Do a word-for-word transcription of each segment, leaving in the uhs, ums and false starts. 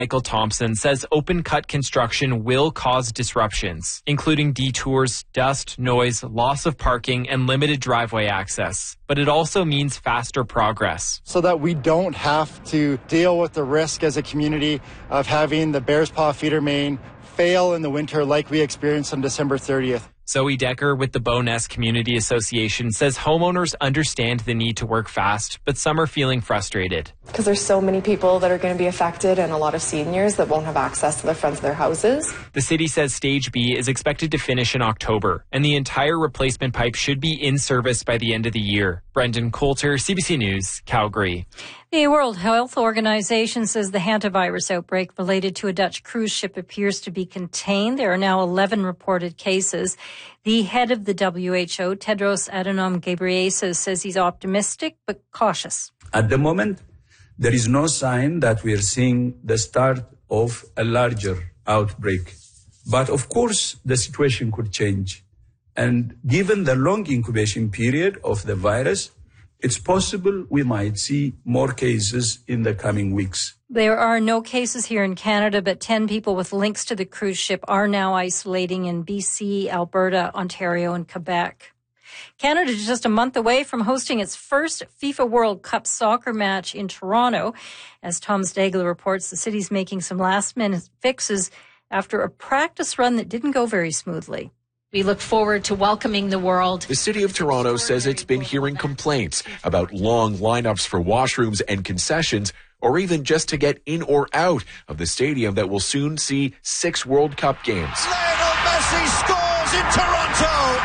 Michael Thompson says open-cut construction will cause disruptions, including detours, dust, noise, loss of parking, and limited driveway access. But it also means faster progress. So that we don't have to deal with the risk as a community of having the Bears Paw feeder main fail in the winter like we experienced on December thirtieth. Zoe Decker with the Bowness Community Association says homeowners understand the need to work fast, but some are feeling frustrated. Because there's so many people that are going to be affected and a lot of seniors that won't have access to the front of their houses. The city says Stage B is expected to finish in October, and the entire replacement pipe should be in service by the end of the year. Brendan Coulter, C B C News, Calgary. The World Health Organization says the hantavirus outbreak related to a Dutch cruise ship appears to be contained. There are now eleven reported cases. The head of the W H O, Tedros Adhanom Ghebreyesus, says he's optimistic but cautious. At the moment, there is no sign that we are seeing the start of a larger outbreak. But of course, the situation could change. And given the long incubation period of the virus, it's possible we might see more cases in the coming weeks. There are no cases here in Canada, but ten people with links to the cruise ship are now isolating in B C, Alberta, Ontario, and Quebec. Canada is just a month away from hosting its first FIFA World Cup soccer match in Toronto. As Thomas Daigle reports, the city's making some last-minute fixes after a practice run that didn't go very smoothly. We look forward to welcoming the world. The City of Toronto says it's been hearing complaints about long lineups for washrooms and concessions, or even just to get in or out of the stadium that will soon see six World Cup games. Lionel Messi scores in Toronto!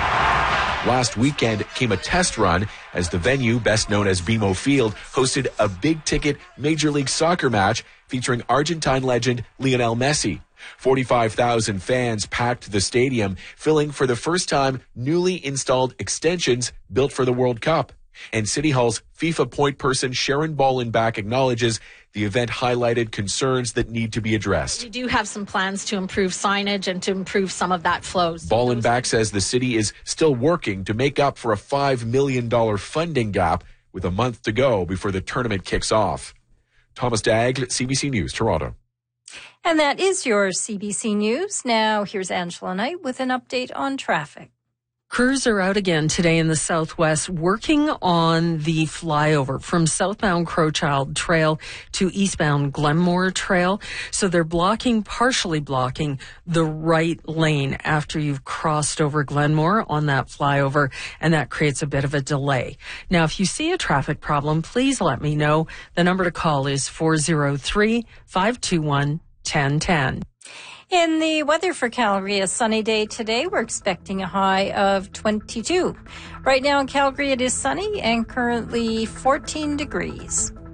Last weekend came a test run as the venue, best known as B M O Field, hosted a big-ticket Major League Soccer match featuring Argentine legend Lionel Messi. forty-five thousand fans packed the stadium, filling for the first time newly installed extensions built for the World Cup. And City Hall's FIFA point person Sharon Ballenbach acknowledges the event highlighted concerns that need to be addressed. We do have some plans to improve signage and to improve some of that flows. Ballenbach says the city is still working to make up for a five million dollars funding gap with a month to go before the tournament kicks off. Thomas Daigle, C B C News, Toronto. And that is your C B C News. Now here's Angela Knight with an update on traffic. Crews are out again today in the southwest working on the flyover from southbound Crowchild Trail to eastbound Glenmore Trail. So they're blocking, partially blocking the right lane after you've crossed over Glenmore on that flyover, and that creates a bit of a delay. Now, if you see a traffic problem, please let me know. The number to call is four oh three, five two one, one oh one oh. In the weather for Calgary, a sunny day today. We're expecting a high of twenty-two. Right now in Calgary, it is sunny and currently fourteen degrees.